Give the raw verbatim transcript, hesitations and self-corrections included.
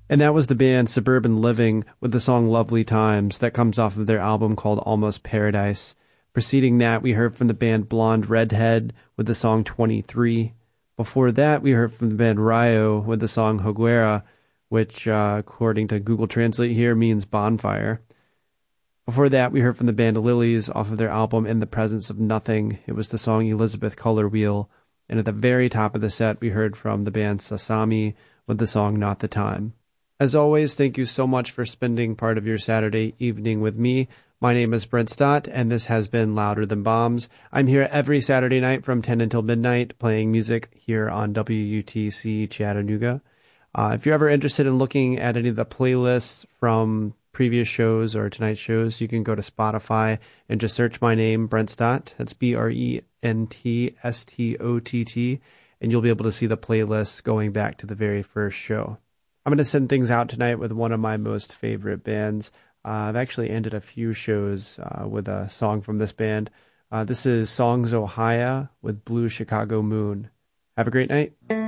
And that was the band Suburban Living with the song Lovely Times that comes off of their album called Almost Paradise. Preceding that, we heard from the band Blonde Redhead with the song twenty-three. Before that, we heard from the band Rayo with the song Hoguera, which, uh, according to Google Translate here, means bonfire. Before that, we heard from the band Lilies off of their album In the Presence of Nothing. It was the song Elizabeth Color Wheel. And at the very top of the set, we heard from the band Sasami with the song Not the Time. As always, thank you so much for spending part of your Saturday evening with me. My name is Brent Stott, and this has been Louder Than Bombs. I'm here every Saturday night from ten until midnight playing music here on W U T C Chattanooga. Uh, if you're ever interested in looking at any of the playlists from previous shows or tonight's shows, you can go to Spotify and just search my name, Brent Stott. That's B R E N T S T O T T, and you'll be able to see the playlists going back to the very first show. I'm going to send things out tonight with one of my most favorite bands. Uh, I've actually ended a few shows uh, with a song from this band. Uh, this is Songs Ohio with Blue Chicago Moon. Have a great night.